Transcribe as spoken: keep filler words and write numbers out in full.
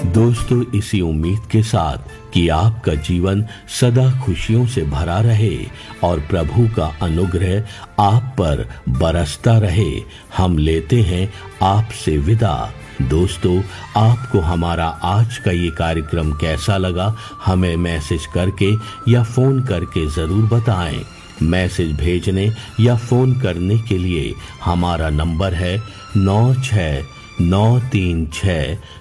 दोस्तों, इसी उम्मीद के साथ कि आपका जीवन सदा खुशियों से भरा रहे और प्रभु का अनुग्रह आप पर बरसता रहे, हम लेते हैं आपसे विदा। दोस्तों, आपको हमारा आज का ये कार्यक्रम कैसा लगा, हमें मैसेज करके या फोन करके जरूर बताएं। मैसेज भेजने या फोन करने के लिए हमारा नंबर है नौ छः नौ तीन छः